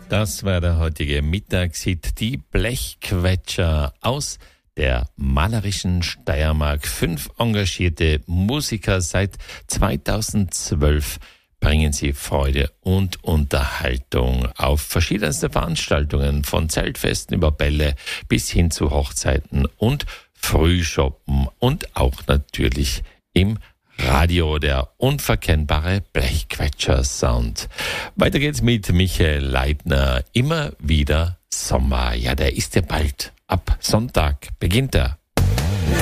Das war der heutige Mittagshit, die Blechquetscher aus der malerischen Steiermark. 5 engagierte Musiker seit 2012 bringen sie Freude und Unterhaltung auf verschiedenste Veranstaltungen, von Zeltfesten über Bälle bis hin zu Hochzeiten und Frühschoppen und auch natürlich im Radio, der unverkennbare Blechquetscher-Sound. Weiter geht's mit Michael Leitner. Immer wieder Sommer. Ja, der ist ja bald. Ab Sonntag beginnt er.